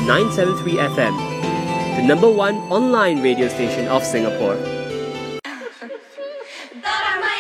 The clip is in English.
973 FM, the number one online radio station of Singapore.